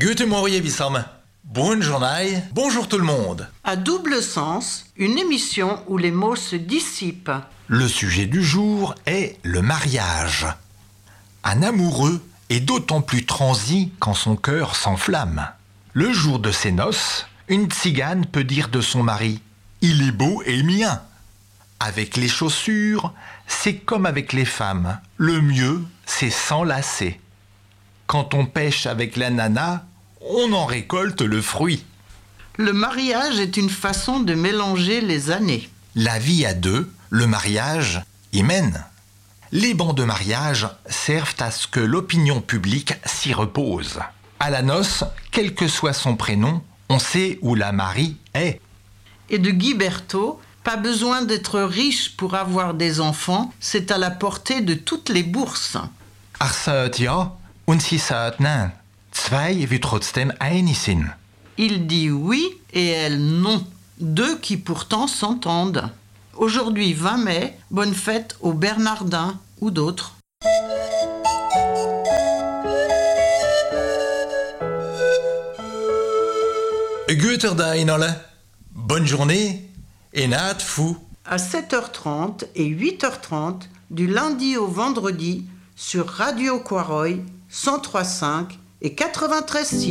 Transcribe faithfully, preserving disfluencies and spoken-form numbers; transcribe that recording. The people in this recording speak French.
Guten Morgen, Wissam. Bonne journée, bonjour tout le monde. À double sens, une émission où les mots se dissipent. Le sujet du jour est le mariage. Un amoureux est d'autant plus transi quand son cœur s'enflamme. Le jour de ses noces, une tzigane peut dire de son mari « Il est beau et mien ». Avec les chaussures, c'est comme avec les femmes. Le mieux, c'est s'enlacer. Quand on pêche avec l'ananas, on en récolte le fruit. Le mariage est une façon de mélanger les années. La vie à deux, le mariage, y mène. Les bancs de mariage servent à ce que l'opinion publique s'y repose. À la noce, quel que soit son prénom, on sait où la mariée est. Et de Guy Berthaud, pas besoin d'être riche pour avoir des enfants, c'est à la portée de toutes les bourses. Ach sagt ja und sie sagt nein. Zwei wie trotzdem einig sind. Il dit oui et elle non. Deux qui pourtant s'entendent. Aujourd'hui vingt mai, bonne fête aux Bernardins ou d'autres. Guter Dag alle. Bonne journée et naat fou. À sept heures trente et huit heures trente, du lundi au vendredi, sur Radio Quaroy, cent trois virgule cinq et quatre-vingt-treize virgule six.